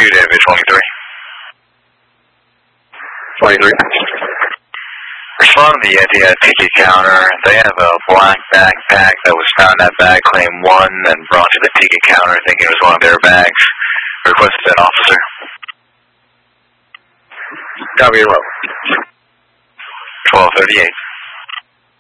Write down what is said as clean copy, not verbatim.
David 23. 23. Respond to the Yeti ticket counter. They have a black backpack that was found in that bag, claim 1, and brought to the ticket counter thinking it was one of their bags. Requested an officer. Copy and roll. 1238.